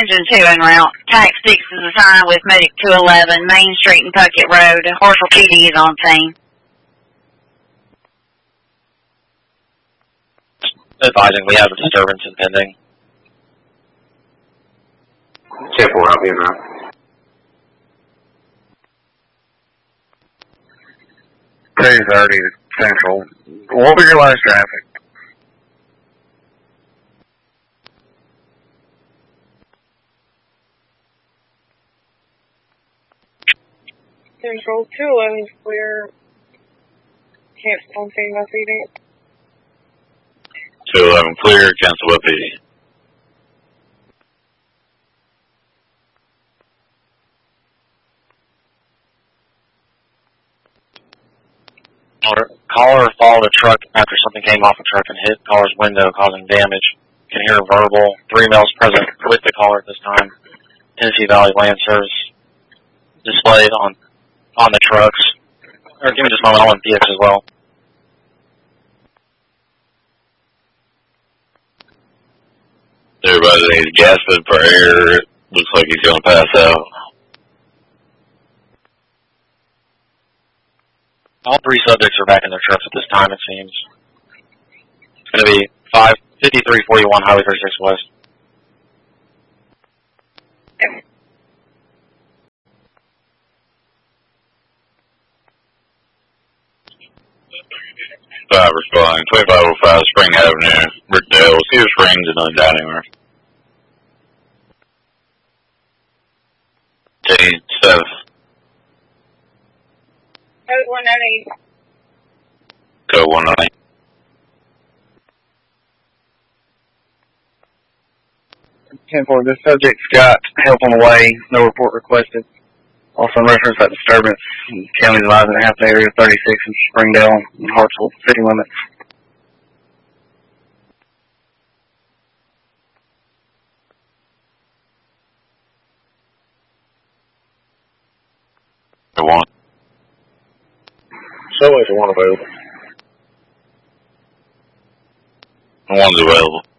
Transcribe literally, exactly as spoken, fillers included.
engine two en route. Tax six is assigned with Medic two eleven, Main Street and Puckett Road. Hartsville P D is on scene. Advising we have a disturbance impending. ten four, help me in route. two thirty Central. What was your last traffic? Central two eleven clear. Can't on scene my P D. two eleven clear, cancel by P D. Caller followed a truck after something came off a truck and hit caller's window, causing damage. Can hear verbal. Three males present with the caller at this time. Tennessee Valley Land Service displayed on on the trucks. Or give me just a moment, I want P X as well. Everybody's gasping for air. It looks like he's going to pass out. All three subjects are back in their trucks at this time, it seems. It's going to be five fifty-three forty-one Highway thirty-six West. Five responding, twenty-five oh five Spring Avenue, Brickdale, Cedar Springs, and on down anywhere. J seven. Code one ninety. Code one ninety. ten four, this subject's got help on the way, no report requested. Also in reference that disturbance, county's advising half the area thirty-six in Springdale and Hartsville city limits. One. So is one available. One's available.